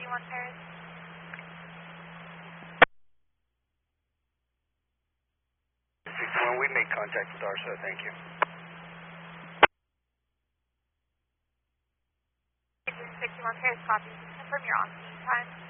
61 Paris. 61, we made contact with ARSA, thank you. 61 Paris, copy. Confirm your on-scene time.